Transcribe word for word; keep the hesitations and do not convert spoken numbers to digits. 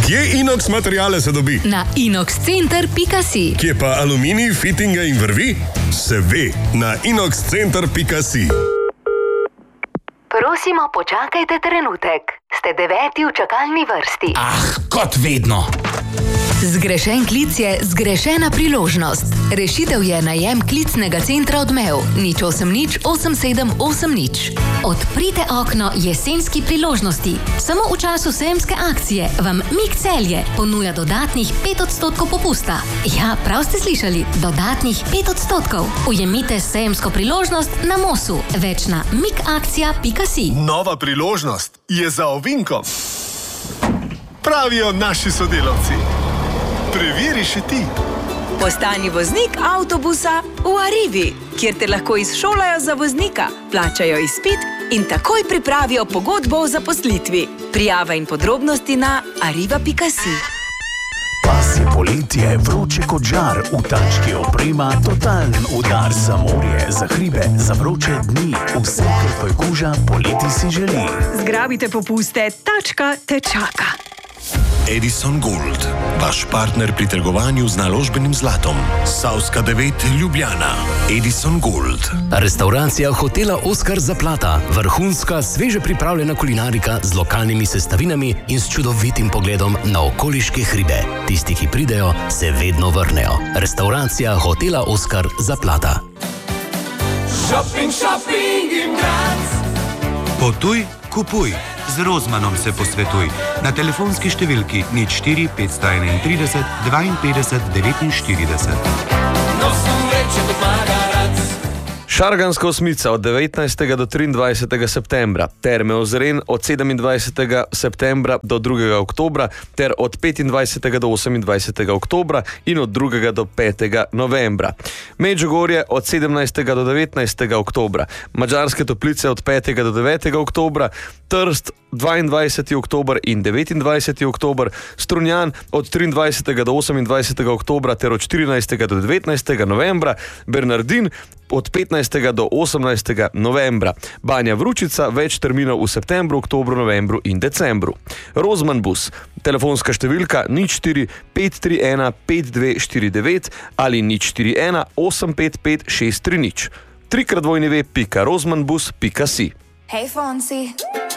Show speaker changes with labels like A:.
A: Kje inox materiale se dobi?
B: Na inox center pika si.
A: Kje pa aluminij, fitinge in vrvi? Se ve, na inox center pika si.
B: Prosimo, počakajte trenutek. Ste deveti v čakalni vrsti.
C: Ah, kot vedno.
B: Zgrešen klic je zgrešena priložnost. Rešitev je najem klicnega centra Odmev. nič osem nič osem sedem osem nič. Odprite okno jesenski priložnosti. Samo v času sejemske akcije vam Mik Celje ponuja dodatnih pet odstotkov popusta. Ja, prav ste slišali, dodatnih pet odstotkov. Ujemite sejemsko priložnost na Mosu. Več na mikakcija pika si.
D: Nova priložnost je za ovinkom. Pravijo naši sodelavci. Preveri še ti.
E: Postani voznik avtobusa v Arrivi, kjer te lahko izšolajo za voznika, plačajo izpit in takoj pripravijo pogodbo o zaposlitvi. Prijava in podrobnosti na arriva pika si.
F: Pas je poletje, vroče kot žar, v tački oprema, totalen udar za morje, za hribe, za vroče dni. Vse, kar tvoj koža poleti si želi.
E: Zgrabite popuste, tačka te čaka.
G: Edison Gold, vaš partner pri trgovanju z naložbenim zlatom. Savska devet, Ljubljana. Edison Gold.
H: Restauracija hotela Oskar Zaplata. Vrhunska, sveže pripravljena kulinarika z lokalnimi sestavinami in s čudovitim pogledom na okoliške hribe. Tisti, ki pridejo, se vedno vrnejo. Restauracija hotela Oskar Zaplata.
I: Shopping, shopping in Graz.
J: Potuj, kupuj. Z Rozmanom se posvetuj. Na telefonski številki nič štiri pet trideset ena dvainpetdeset devetinštirideset.
I: Nosom reče do Magarac.
K: Šarganska osmica od devetnajstega do triindvajsetega septembra, Terme Ozren od sedemindvajsetega septembra do drugega oktobra ter od petindvajsetega do osemindvajsetega oktobra in od drugega do petega novembra. Medžugorje od sedemnajstega do devetnajstega oktobra, Madžarske Toplice od petega do devetega oktobra, Trst dvaindvajseti oktober in devetindvajseti oktober, Strunjan od triindvajsetega do osemindvajsetega oktobra ter od štirinajstega do devetnajstega novembra, Bernardin od petnajstega do osemnajstega novembra, Banja Vručica več terminov v septembru, oktobru, novembru in decembru. Rozman bus, telefonska številka nič štiri pet tri ena pet dve štiri devet ali nič štiri ena osem pet pet šest tri nič. Trikrat dvojni ve pika rozmanbus pika si.
L: Hej, Fonsi.